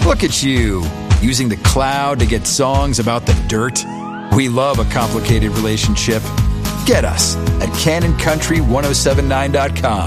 Look at you, using the cloud to get songs about the dirt. We love a complicated relationship. Get us at CanonCountry1079.com.